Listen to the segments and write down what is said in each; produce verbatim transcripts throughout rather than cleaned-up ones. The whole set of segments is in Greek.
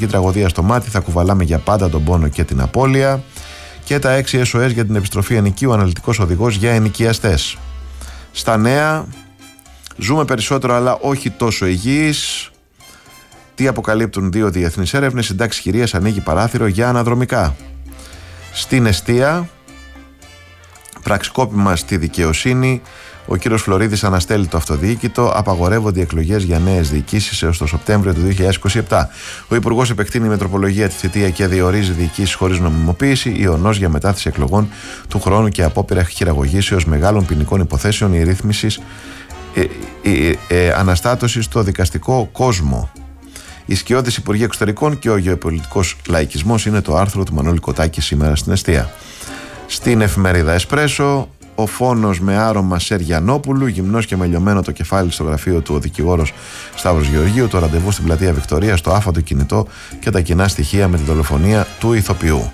ανθρωπιστική τραγωδία στο μάτι, θα κουβαλάμε για πάντα τον πόνο και την απώλεια. Και τα έξι ες ο ες για την επιστροφή ενοικίου, αναλυτικός οδηγός για ενοικιαστές. Στα νέα, ζούμε περισσότερο αλλά όχι τόσο υγιείς. Τι αποκαλύπτουν δύο διεθνείς έρευνες, η τάξη χειρίας ανοίγει παράθυρο για αναδρομικά. Στην εστία, πραξικόπημα στη δικαιοσύνη, ο κύριος Φλωρίδης αναστέλει το αυτοδιοίκητο, απαγορεύονται οι εκλογές για νέες διοικήσεις έως το Σεπτέμβριο του δύο χιλιάδες είκοσι επτά. Ο Υπουργός επεκτείνει με τροπολογία τη θητεία και διορίζει διοικήσεις χωρίς νομιμοποίηση, ιονός για μετάθεση εκλογών του χρόνου και απόπειρα χειραγωγήσεως μεγάλων ποινικών υποθέσεων ή ρύθμισης ε, ε, ε, ε, αναστάτωσης στο δικαστικό κόσμο. Οι σκιώδεις Υπουργοί Εξωτερικών και ο γεωπολιτικός λαϊκισμός είναι το άρθρο του Μανώλη Κοτάκη σήμερα στην εστία. Στην εφημερίδα Εσπρέσο, ο φόνος με άρωμα Σεργιανόπουλου, γυμνός και με λιωμένο το κεφάλι στο γραφείο του ο δικηγόρος Σταύρος Γεωργίου, το ραντεβού στην πλατεία Βικτωρία, το άφατο κινητό και τα κοινά στοιχεία με την δολοφονία του ηθοποιού.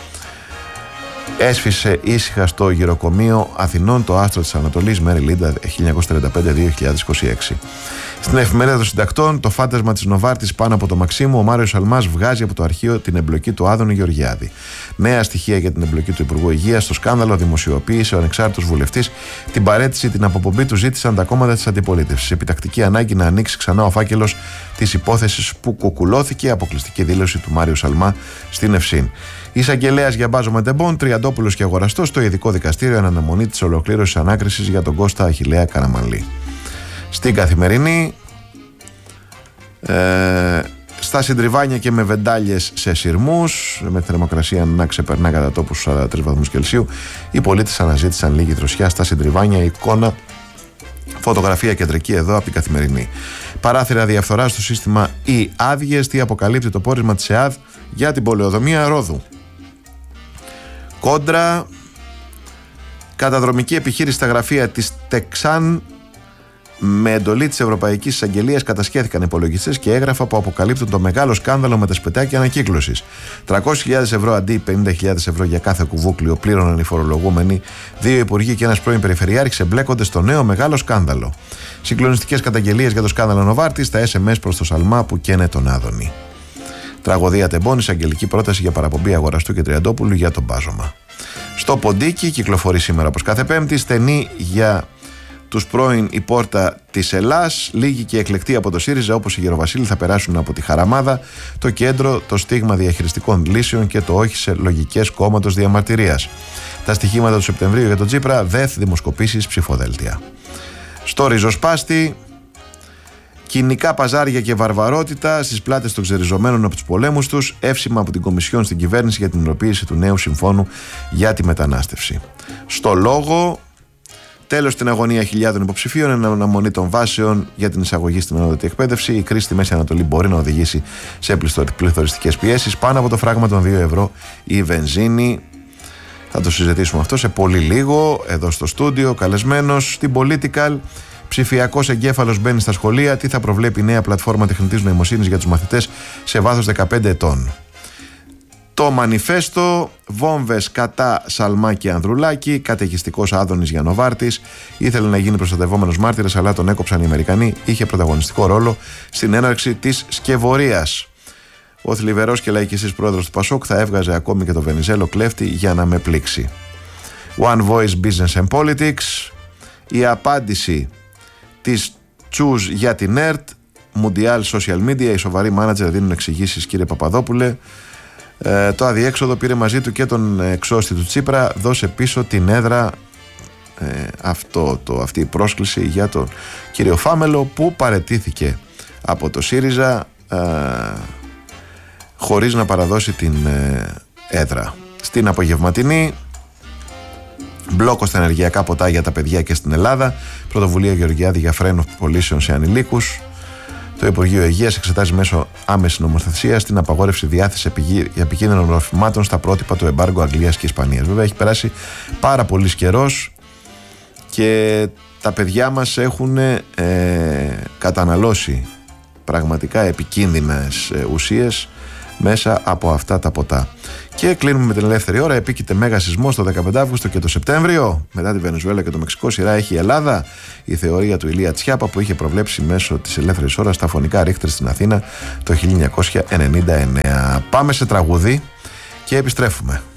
Έσφισε ήσυχα στο γυροκομείο Αθηνών το άστρο της Ανατολής, Μέρι Λίντα χίλια εννιακόσια τριάντα πέντε με δύο χιλιάδες είκοσι έξι. Στην εφημερίδα των συντακτών, το φάντασμα της Νοβάρτης πάνω από το Μαξίμου, ο Μάριος Σαλμάς βγάζει από το αρχείο την εμπλοκή του Άδωνη Γεωργιάδη. Νέα στοιχεία για την εμπλοκή του Υπουργού Υγείας στο σκάνδαλο δημοσιοποίησε ο ανεξάρτητος βουλευτής. Την παραίτηση, την αποπομπή του ζήτησαν τα κόμματα της αντιπολίτευσης. Επιτακτική ανάγκη να ανοίξει ξανά ο φάκελος της υπόθεσης που κουκουλώθηκε, αποκλειστική δήλωση του Μάριου Σαλμά στην Ευσύν. Εισαγγελέας για μπάζο μετεμπών, Τριαντόπουλος και αγοραστός στο ειδικό δικαστήριο εν αναμονή της ολοκλήρωσης ανάκρισης για τον Κώστα Αχιλλέα Καραμανλή. Στην Καθημερινή, ε, στα συντριβάνια και με βεντάλιες σε σειρμούς, με τη θερμοκρασία να ξεπερνά κατά τόπους σαράντα τρεις βαθμούς Κελσίου, οι πολίτες αναζήτησαν λίγη δροσιά στα συντριβάνια, εικόνα, φωτογραφία κεντρική εδώ από την Καθημερινή. Παράθυρα διαφθορά στο σύστημα ή άδειες, τι αποκαλύπτει το πόρισμα της ΕΑΔ για την πολεοδομία Ρόδου. Κόντρα, καταδρομική επιχείρηση στα γραφεία της Τεξάν. Με εντολή της Ευρωπαϊκής Εισαγγελίας κατασχέθηκαν υπολογιστές και έγγραφα που αποκαλύπτουν το μεγάλο σκάνδαλο με τα σπιτάκια ανακύκλωσης. τριακόσιες χιλιάδες ευρώ αντί πενήντα χιλιάδες ευρώ για κάθε κουβούκλιο πλήρωναν οι φορολογούμενοι. Δύο υπουργοί και ένας πρώην περιφερειάρχης εμπλέκονται στο νέο μεγάλο σκάνδαλο. Συγκλονιστικές καταγγελίες για το σκάνδαλο Νοβάρτης, τα ες εμ ες προς το Σαλμά που καίνε τον Άδωνη. Τραγωδία τεμπών, εισαγγελική πρόταση για παραπομπή αγοραστού και Τριαντόπουλου για τον μπάζωμα. Στο Ποντίκι κυκλοφορεί σήμερα όπως κάθε Πέμπτη, στενή για τους πρώην η πόρτα της Ελλάς, λίγοι και εκλεκτοί από το ΣΥΡΙΖΑ όπως οι Γεροβασίλη θα περάσουν από τη Χαραμάδα, το κέντρο, το στίγμα διαχειριστικών λύσεων και το όχι σε λογικές κόμματος διαμαρτυρίας. Τα στοιχήματα του Σεπτεμβρίου για τον Τσίπρα, ΔΕΘ, δημοσκοπήσεις, ψηφοδέλτια. Στο ριζοσπάστη, κοινικά παζάρια και βαρβαρότητα στις πλάτες των ξεριζωμένων από τους πολέμους τους, εύσημα από την Κομισιόν στην κυβέρνηση για την υλοποίηση του νέου συμφώνου για τη μετανάστευση. Στο Λόγο, τέλος στην αγωνία χιλιάδων υποψηφίων εν αναμονή των βάσεων για την εισαγωγή στην ανώτατη εκπαίδευση. Η κρίση στη Μέση Ανατολή μπορεί να οδηγήσει σε πληθωριστικές πιέσεις. Πάνω από το φράγμα των δύο ευρώ η βενζίνη. Θα το συζητήσουμε αυτό σε πολύ λίγο. Εδώ στο στούντιο, καλεσμένος στην Political. Ψηφιακός εγκέφαλος μπαίνει στα σχολεία. Τι θα προβλέπει η νέα πλατφόρμα τεχνητής νοημοσύνης για τους μαθητές σε βάθος δεκαπέντε ετών. Το μανιφέστο, βόμβες κατά Σαλμά και Ανδρουλάκη, καταιγιστικός Άδωνης για Νοβάρτης, ήθελε να γίνει προστατευόμενος μάρτυρας αλλά τον έκοψαν οι Αμερικανοί, είχε πρωταγωνιστικό ρόλο στην έναρξη της σκευωρίας. Ο θλιβερός και λαϊκιστής πρόεδρος του Πασόκ θα έβγαζε ακόμη και το Βενιζέλο κλέφτη για να με πλήξει. One Voice Business and Politics, η απάντηση της Τσούζ για την ΕΡΤ, Mundial Social Media, οι σοβαροί μάνατζερ δίνουν εξηγήσεις κύριε Παπαδόπουλε. Ε, το αδιέξοδο πήρε μαζί του και τον εξώστη του Τσίπρα, δώσε πίσω την έδρα, ε, αυτό, το, αυτή η πρόσκληση για τον κύριο Φάμελο που παραιτήθηκε από το ΣΥΡΙΖΑ ε, χωρίς να παραδώσει την ε, έδρα. Στην απογευματινή, μπλόκο στα ενεργειακά ποτά για τα παιδιά και στην Ελλάδα, πρωτοβουλία Γεωργιάδη για φρένο πωλήσεων σε ανηλίκους. Το Υπουργείο Υγείας εξετάζει μέσω άμεσης νομοθεσίας την απαγόρευση διάθεση επικίνδυνων ροφημάτων στα πρότυπα του εμπάργου Αγγλίας και Ισπανίας. Βέβαια, έχει περάσει πάρα πολύ καιρός και τα παιδιά μας έχουν ε, καταναλώσει πραγματικά επικίνδυνες ουσίες μέσα από αυτά τα ποτά. Και κλείνουμε με την ελεύθερη ώρα. Επίκειται μέγα σεισμό το δεκαπέντε Αυγούστου και το Σεπτέμβριο. Μετά τη Βενεζουέλα και το Μεξικό, σειρά έχει η Ελλάδα. Η θεωρία του Ηλία Τσιάπα που είχε προβλέψει μέσω της ελεύθερης ώρας τα φωνικά ρίχτερ στην Αθήνα το χίλια εννιακόσια ενενήντα εννέα. Πάμε σε τραγούδι και επιστρέφουμε.